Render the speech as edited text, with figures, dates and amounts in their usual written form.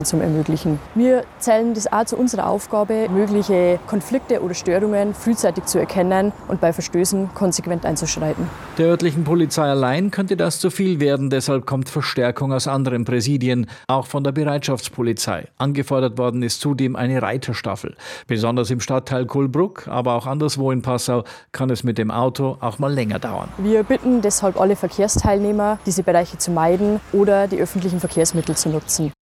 zu ermöglichen. Wir zählen das auch zu unserer Aufgabe, mögliche Konflikte oder Störungen frühzeitig zu erkennen und bei Verstößen konsequent einzuschreiten. Der örtlichen Polizei allein könnte das zu viel werden, deshalb kommt Verstärkung aus anderen Präsidien, auch von der Bereitschaftspolizei. Angefordert worden ist zudem eine Reiterstaffel. Besonders im Stadtteil Kohlbruck, aber auch anderswo in Passau kann es mit dem Auto auch mal länger dauern. Wir bitten deshalb alle Verkehrsteilnehmer, diese Bereiche zu meiden oder die öffentlichen Verkehrsmittel zu nutzen.